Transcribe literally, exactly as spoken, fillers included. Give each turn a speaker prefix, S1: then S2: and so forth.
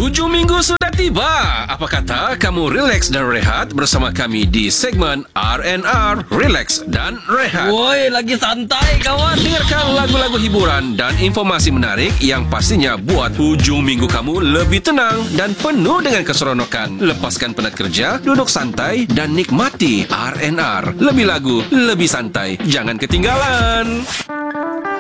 S1: Hujung minggu sudah tiba. Apa kata kamu relax dan rehat bersama kami di segmen R and R, Relax dan Rehat.
S2: Woi, lagi santai kawan.
S1: Dengarkan lagu-lagu hiburan dan informasi menarik yang pastinya buat hujung minggu kamu lebih tenang dan penuh dengan keseronokan. Lepaskan penat kerja, duduk santai dan nikmati R and R. Lebih lagu, lebih santai. Jangan ketinggalan.